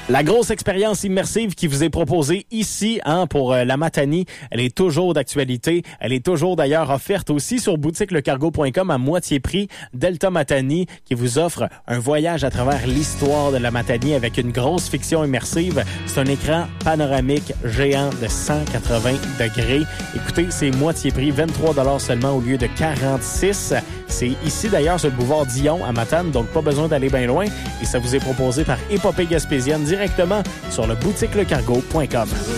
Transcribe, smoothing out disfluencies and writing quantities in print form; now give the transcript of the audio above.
La grosse expérience immersive qui vous est proposée ici pour la Matanie, elle est toujours d'actualité. Elle est toujours d'ailleurs offerte aussi sur boutiquelecargo.com à moitié prix. Delta Matanie qui vous offre un voyage à travers l'histoire de la Matanie avec une grosse fiction immersive. C'est un écran panoramique géant de 180 degrés. Écoutez, c'est moitié prix, 23 $ seulement au lieu de 46. C'est ici d'ailleurs sur le boulevard Dion à Matane, donc pas besoin d'aller bien loin. Et ça vous est proposé par Épopée Gaspésienne directement sur le boutiquelecargo.com.